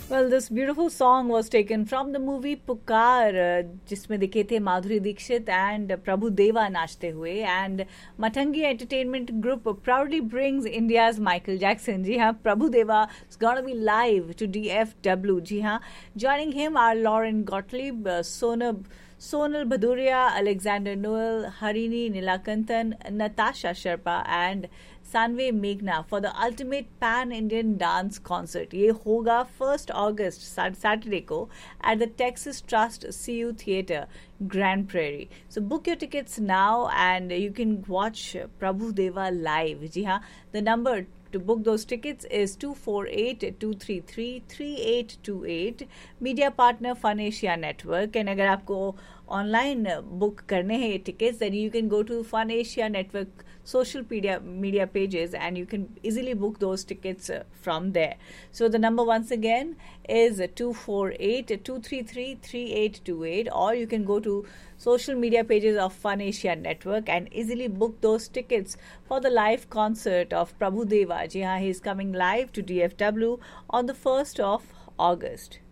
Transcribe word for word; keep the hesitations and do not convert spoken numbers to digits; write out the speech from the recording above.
Well, this beautiful song was taken from the movie Pukar, uh, जिसमें दिखे थे Madhuri Dixit and प्रभु देवा नाचते हुए. And Matangi Entertainment Group proudly brings India's Michael Jackson. जी हाँ, प्रभु देवा is gonna be live to D F W. जी हाँ, joining him are Lauren Gottlieb, uh, Sonal Sonal Bhaduria, Alexander Noel, Harini Nilakantan, Natasha Sherpa, and Sanve Meghna for the ultimate pan-Indian dance concert. ये होगा first August Saturday को at the Texas Trust C U Theatre, Grand Prairie. So book your tickets now and you can watch Prabhu Deva live. जी हाँ, the number to book those tickets is two four eight, two three three, three eight two eight. Media partner Fun Asia Network. And अगर आपको online book करने हैं ये tickets, then you can go to Fun Asia Network social media media pages and you can easily book those tickets uh, from there. So the number once again is two four eight, two three three, three eight two eight, or you can go to social media pages of Fun Asia Network and easily book those tickets for the live concert of Prabhu Deva. Ji haan, he is coming live to D F W on the first of August.